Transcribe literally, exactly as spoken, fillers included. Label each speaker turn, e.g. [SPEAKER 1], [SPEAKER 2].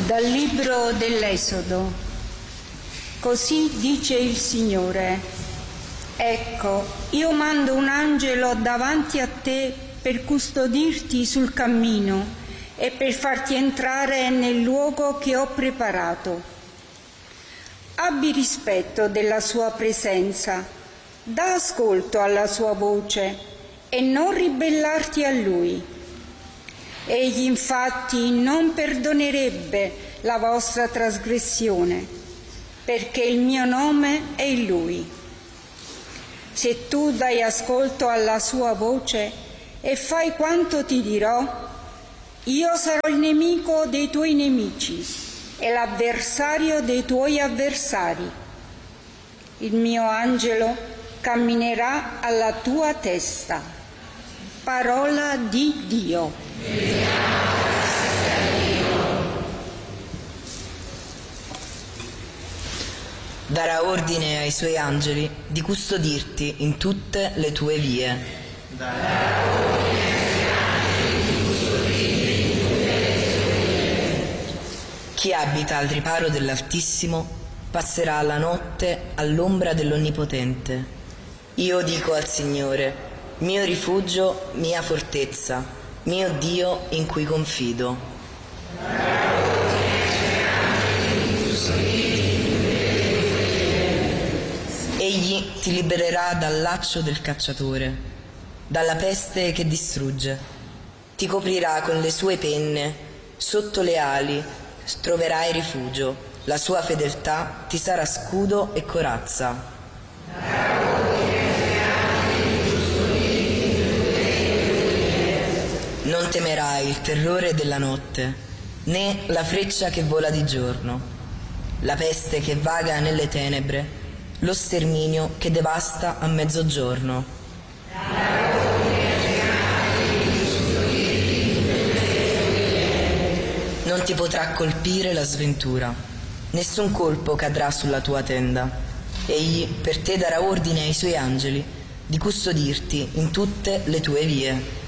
[SPEAKER 1] Dal libro dell'Esodo. Così dice il Signore: ecco, io mando un angelo davanti a te per custodirti sul cammino e per farti entrare nel luogo che ho preparato. Abbi rispetto della sua presenza, dà ascolto alla sua voce e non ribellarti a lui. Egli infatti non perdonerebbe la vostra trasgressione, perché il mio nome è in lui. Se tu dai ascolto alla sua voce e fai quanto ti dirò, io sarò il nemico dei tuoi nemici e l'avversario dei tuoi avversari. Il mio angelo camminerà alla tua testa. Parola di Dio.
[SPEAKER 2] Darà ordine ai suoi angeli di custodirti in tutte le tue vie. Darà ordine ai suoi angeli di custodirti in tutte le tue vie. Chi abita al riparo dell'Altissimo passerà la notte all'ombra dell'Onnipotente. Io dico al Signore: mio rifugio, mia fortezza, mio Dio in cui confido. Egli ti libererà dal laccio del cacciatore, dalla peste che distrugge. Ti coprirà con le sue penne, sotto le ali troverai rifugio. La sua fedeltà ti sarà scudo e corazza. Non temerai il terrore della notte, né la freccia che vola di giorno, la peste che vaga nelle tenebre, lo sterminio che devasta a mezzogiorno. Non ti potrà colpire la sventura, nessun colpo cadrà sulla tua tenda. Egli per te darà ordine ai suoi angeli di custodirti in tutte le tue vie.